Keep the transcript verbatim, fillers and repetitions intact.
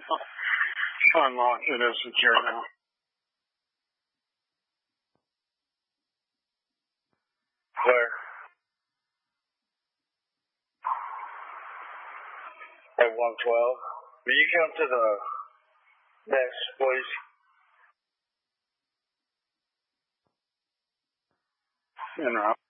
Unlock it is secure now. Where? At one twelve. Will you come to the desk, please? In route.